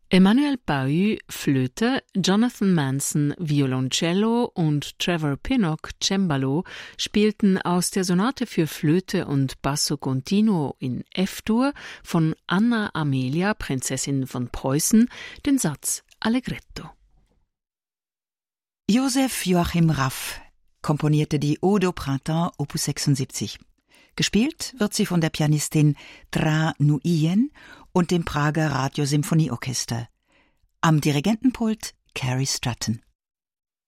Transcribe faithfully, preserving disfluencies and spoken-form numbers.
Emmanuel Pahud, Flöte, Jonathan Manson, Violoncello und Trevor Pinnock, Cembalo, spielten aus der Sonate für Flöte und Basso Continuo in F-Dur von Anna Amelia, Prinzessin von Preußen, den Satz Allegretto. Joseph Joachim Raff komponierte die Ode au Printemps Opus sechsundsiebzig. Gespielt wird sie von der Pianistin Tra Nguyen und dem Prager Radiosymphonieorchester. Am Dirigentenpult Carrie Stratton.